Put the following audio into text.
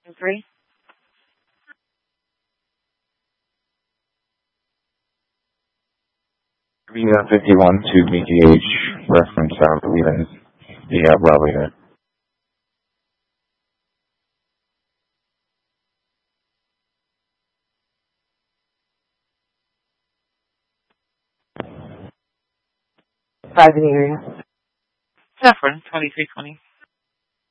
3. Visa 51 to BTH, reference out, leaving the Bravo unit. Five in the area. Zephyr 2320.